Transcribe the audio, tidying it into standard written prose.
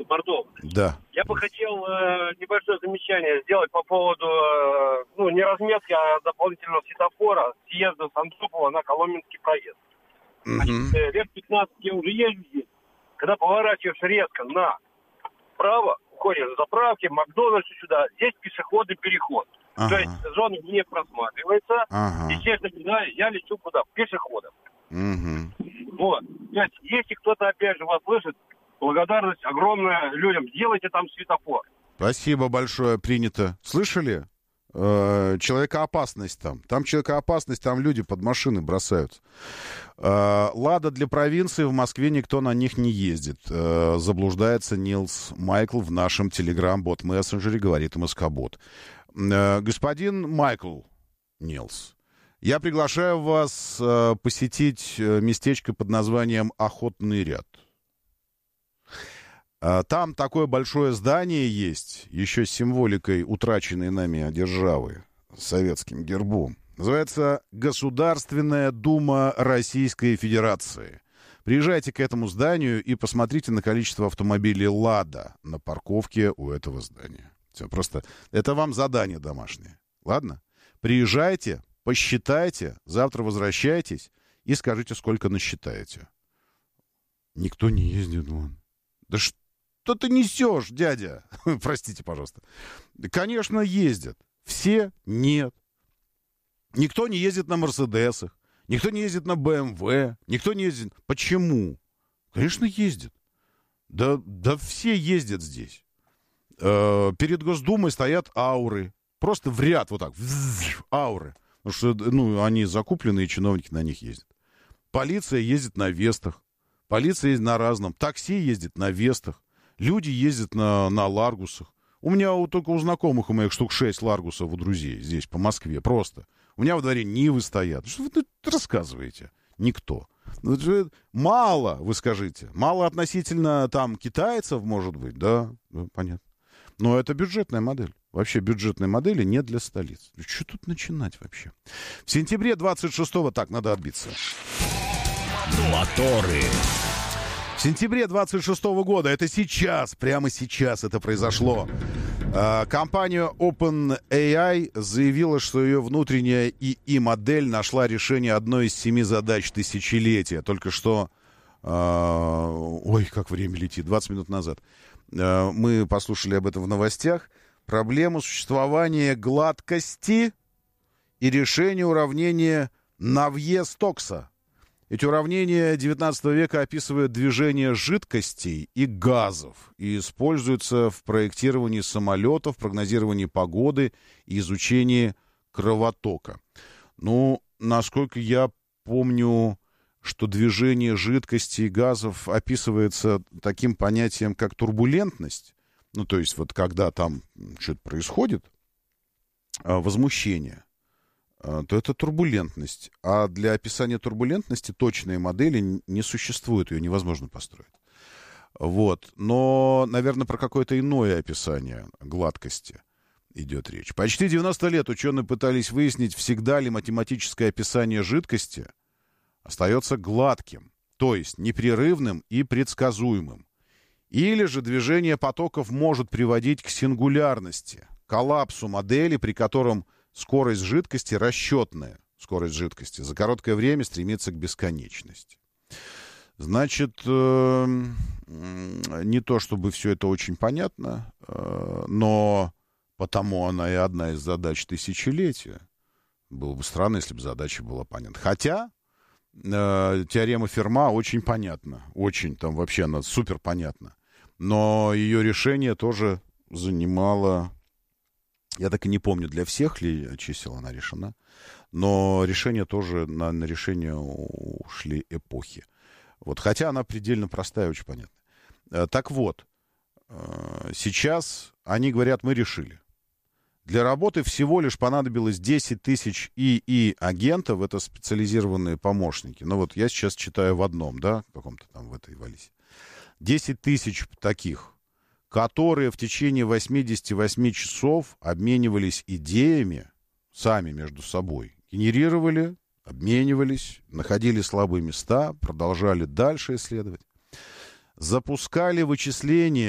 Мордовы. Да. Я бы хотел небольшое замечание сделать по поводу, не разметки, а дополнительного светофора съезда с Антропова на Коломенский проезд. Значит, лет 15 я уже езжу здесь. Когда поворачиваешь резко направо, уходишь в заправки, Макдональдс сюда, здесь пешеходный переход. То есть зона не просматривается. Естественно, куда я лечу куда? К пешеходам. Вот. То есть, если кто-то опять же вас слышит, благодарность огромная людям. Сделайте там светофор. Спасибо большое, принято. Слышали? Человекоопасность там. Там человекоопасность, там люди под машины бросаются. Лада для провинции, в Москве никто на них не ездит. Заблуждается Нилс Майкл в нашем телеграм-бот-мессенджере, говорит МСК-бот. Господин Майкл Нилс, я приглашаю вас посетить местечко под названием Охотный ряд. Там такое большое здание есть, еще с символикой утраченной нами державы, с советским гербом. Называется Государственная Дума Российской Федерации. Приезжайте к этому зданию и посмотрите на количество автомобилей «Лада» на парковке у этого здания. Все, просто это вам задание домашнее. Ладно? Приезжайте, посчитайте, завтра возвращайтесь и скажите, сколько насчитаете. Никто не ездит вон. Да что ты несешь, дядя? Простите, пожалуйста. Конечно, ездят. Все нет. Никто не ездит на Мерседесах. Никто не ездит на БМВ. Никто не ездит. Почему? Конечно, ездят. Да все ездят здесь. Перед Госдумой стоят ауры. Просто в ряд вот так. Ауры. Потому что, они закуплены, и чиновники на них ездят. Полиция ездит на Вестах. Полиция ездит на разном. Такси ездит на Вестах. Люди ездят на Ларгусах. У меня только у знакомых у моих штук 6 Ларгусов у друзей здесь, по Москве. Просто. У меня во дворе Нивы стоят. Что вы тут рассказываете? Никто. Мало, вы скажите. Мало относительно там китайцев, может быть. Да, понятно. Но это бюджетная модель. Вообще бюджетные модели не для столиц. Что тут начинать вообще? В сентябре 26-го... Так, надо отбиться. Моторы. В сентябре 26-го года, это сейчас, прямо сейчас это произошло, компания OpenAI заявила, что ее внутренняя ИИ-модель нашла решение одной из 7 задач тысячелетия. Только что, ой, как время летит, 20 минут назад. Мы послушали об этом в новостях. Проблему существования гладкости и решение уравнения Навье-Стокса. Эти уравнения XIX века описывают движение жидкостей и газов и используются в проектировании самолетов, прогнозировании погоды и изучении кровотока. Насколько я помню, что движение жидкостей и газов описывается таким понятием, как турбулентность. То есть вот когда там что-то происходит, возмущение, то это турбулентность. А для описания турбулентности точной модели не существует, ее невозможно построить. Вот. Но, наверное, про какое-то иное описание гладкости идет речь. Почти 90 лет ученые пытались выяснить, всегда ли математическое описание жидкости остается гладким, то есть непрерывным и предсказуемым. Или же движение потоков может приводить к сингулярности, коллапсу модели, при котором скорость жидкости расчетная. Скорость жидкости за короткое время стремится к бесконечности. Значит, не то чтобы все это очень понятно, но потому она и одна из задач тысячелетия. Было бы странно, если бы задача была понятна. Хотя теорема Ферма очень понятна. Очень, там вообще она супер понятна. Но ее решение тоже занимало... Я так и не помню, для всех ли чисел она решена, но решение тоже, на решение ушли эпохи. Вот, хотя она предельно простая и очень понятная. Так вот, сейчас они говорят, мы решили. Для работы всего лишь понадобилось 10 тысяч ИИ-агентов, это специализированные помощники. Вот я сейчас читаю в одном, да, в каком-то там в этой Валисе. 10 тысяч таких, которые в течение 88 часов обменивались идеями сами между собой. Генерировали, обменивались, находили слабые места, продолжали дальше исследовать. Запускали вычисления